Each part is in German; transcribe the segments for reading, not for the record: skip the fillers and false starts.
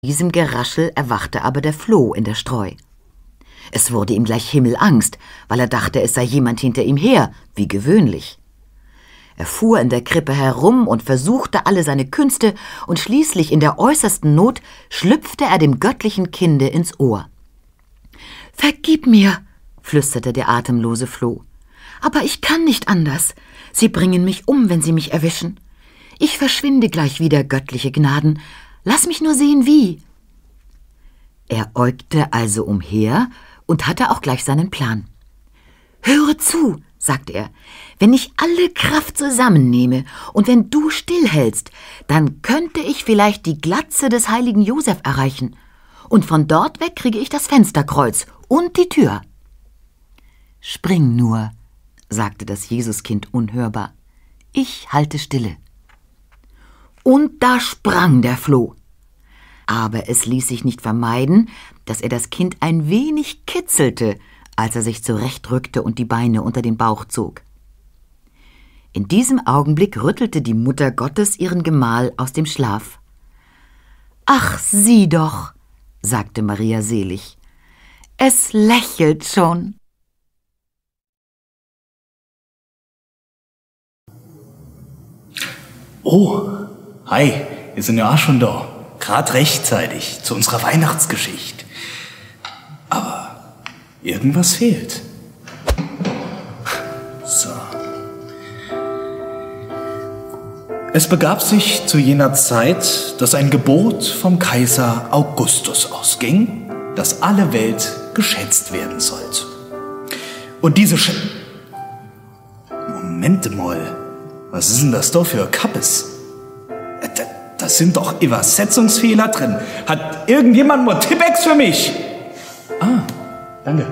diesem Geraschel erwachte aber der Floh in der Streu. Es wurde ihm gleich Himmelangst, weil er dachte, es sei jemand hinter ihm her, wie gewöhnlich. Er fuhr in der Krippe herum und versuchte alle seine Künste, und schließlich in der äußersten Not schlüpfte er dem göttlichen Kinde ins Ohr. »Vergib mir«, flüsterte der atemlose Floh, »aber ich kann nicht anders. Sie bringen mich um, wenn sie mich erwischen. Ich verschwinde gleich wieder, göttliche Gnaden. Lass mich nur sehen, wie.« Er äugte also umher und hatte auch gleich seinen Plan. »Höre zu«, sagte er, »wenn ich alle Kraft zusammennehme und wenn du stillhältst, dann könnte ich vielleicht die Glatze des heiligen Josef erreichen. Und von dort weg kriege ich das Fensterkreuz und die Tür.« »Spring nur«, sagte das Jesuskind unhörbar. »Ich halte Stille.« Und da sprang der Floh. Aber es ließ sich nicht vermeiden, dass er das Kind ein wenig kitzelte, als er sich zurechtrückte und die Beine unter den Bauch zog. In diesem Augenblick rüttelte die Mutter Gottes ihren Gemahl aus dem Schlaf. »Ach, sieh doch«, sagte Maria selig, »es lächelt schon.« Oh, hi, wir sind ja auch schon da. Gerade rechtzeitig zu unserer Weihnachtsgeschichte. Aber irgendwas fehlt. So. Es begab sich zu jener Zeit, dass ein Gebot vom Kaiser Augustus ausging, dass alle Welt geschätzt werden sollte. Und diese Moment mal. Was ist denn das da für Kappes? Da sind doch Übersetzungsfehler drin. Hat irgendjemand mal Tippex für mich? Ah, danke.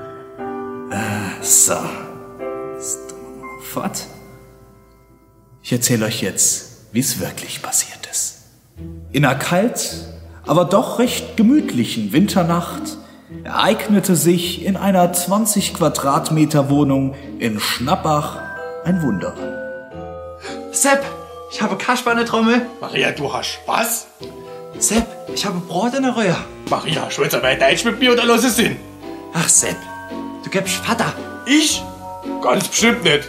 So. Fort. Ich erzähle euch jetzt, wie es wirklich passiert ist. In einer kalt, aber doch recht gemütlichen Winternacht ereignete sich in einer 20 Quadratmeter Wohnung in Schnappach ein Wunder. Sepp, ich habe Kasper in der Trommel. Maria, du hast Spaß? Sepp, ich habe Brot in der Röhre. Maria, schwätz mal Deutsch mit mir oder los es denn? Ach Sepp, du gibst Vater. Ich? Ganz bestimmt nicht.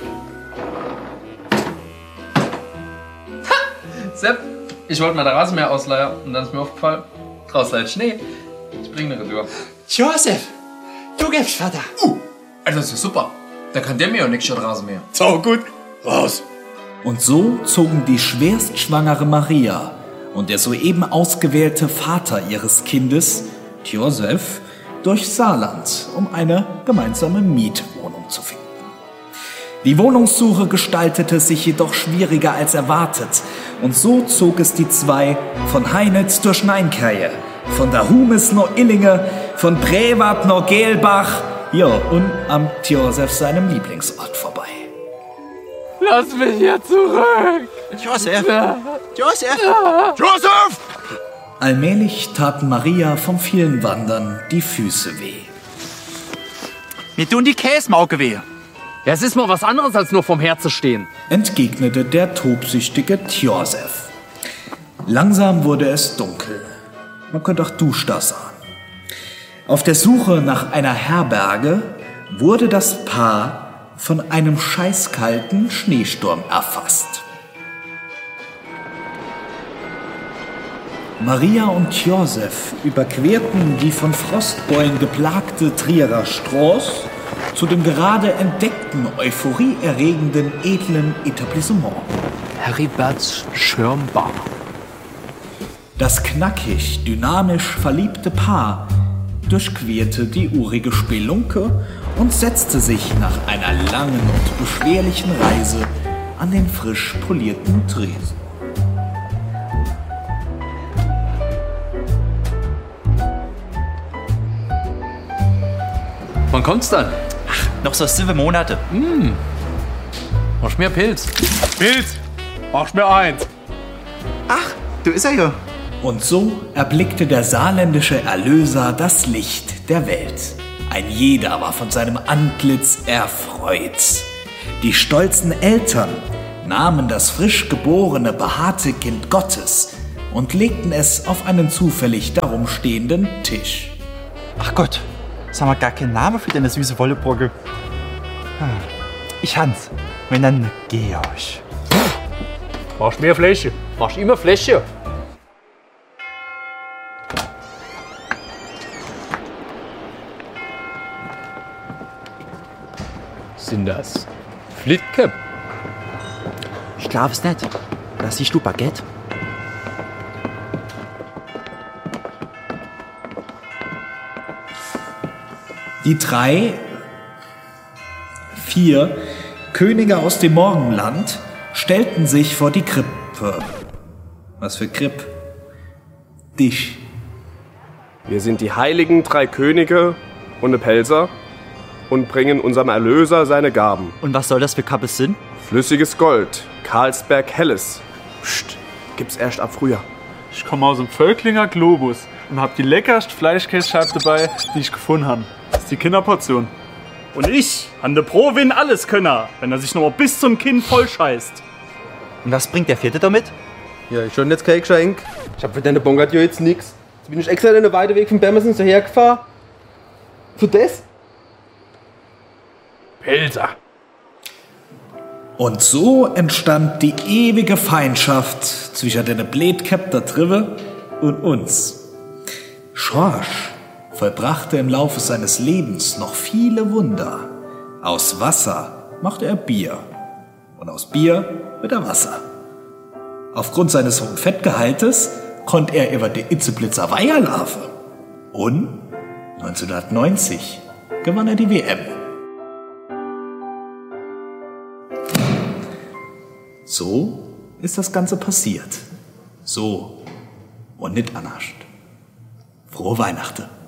Sepp, ich wollte mal der Rasenmäher ausleihen und dann ist mir aufgefallen, draußen liegt Schnee. Ich bringe eine Retour. Josef, du gibst Vater. Also das ist ja super. Da kann der mir auch nichts statt Rasenmäher. So gut, raus. Und so zogen die schwerstschwangere Maria und der soeben ausgewählte Vater ihres Kindes, Josef, durch Saarland, um eine gemeinsame Mietwohnung zu finden. Die Wohnungssuche gestaltete sich jedoch schwieriger als erwartet, und so zog es die zwei von Heinitz durch Neinkeie, von der Humes nach Illinge, von Brewart nach Gelbach, ja, und am Josef seinem Lieblingsort vorbei. Lass mich hier zurück! Josef! Josef! Josef! Allmählich taten Maria vom vielen Wandern die Füße weh. Mir tun die Käsemauke weh. Ja, es ist mal was anderes, als nur vom Herzen stehen. Entgegnete der tobsüchtige Josef. Langsam wurde es dunkel. Man könnte auch Duschdas ahnen. Auf der Suche nach einer Herberge wurde das Paar von einem scheißkalten Schneesturm erfasst. Maria und Josef überquerten die von Frostbeulen geplagte Trierer Straße zu dem gerade entdeckten, euphorieerregenden, edlen Etablissement. Heriberts Schirmbar. Das knackig, dynamisch verliebte Paar durchquerte die urige Spelunke und setzte sich nach einer langen und beschwerlichen Reise an den frisch polierten Tresen. Wann kommt's dann? Noch so 7 Monate. Mach mir Pilz. Pilz, mach mir eins. Ach, du ist er ja. Und so erblickte der saarländische Erlöser das Licht der Welt. Ein jeder war von seinem Antlitz erfreut. Die stolzen Eltern nahmen das frisch geborene, behaarte Kind Gottes und legten es auf einen zufällig darum stehenden Tisch. Ach Gott, das haben wir gar keinen Namen für deine süße Wollebrocken. Ich Hans, wir nennen Georg. Brauchst mehr Fläche. Brauchst immer Fläche. Sind das Flitcap? Ich glaube es nicht. Da siehst du Baguette. Die 4 Könige aus dem Morgenland stellten sich vor die Krippe. Was für Kripp? Dich. Wir sind die heiligen 3 Könige und Pelzer und bringen unserem Erlöser seine Gaben. Und was soll das für Kappe sein? Flüssiges Gold, Carlsberg Helles. Psst, gibt's erst ab Frühjahr. Ich komme aus dem Völklinger Globus und hab die leckerste Fleischkäsescheibe dabei, die ich gefunden habe. Das ist die Kinderportion. Und ich, han de Provin alles Könner, wenn er sich noch mal bis zum Kinn voll scheißt. Und was bringt der 4. damit? Ja, ich schon jetzt kein Geschenk. Ich hab für deine Bongard jetzt nix. Jetzt bin ich extra den weiten Weg von Bermersen hierher gefahren. Für das? Pelzer. Und so entstand die ewige Feindschaft zwischen den Blätkäpp der Trive und uns. Schorsch vollbrachte im Laufe seines Lebens noch viele Wunder. Aus Wasser machte er Bier und aus Bier wird Wasser. Aufgrund seines hohen Fettgehaltes konnte er über die Itzeblitzer Weiher laufen. Und 1990 gewann er die WM. So ist das Ganze passiert. So und nicht anders. Frohe Weihnachten.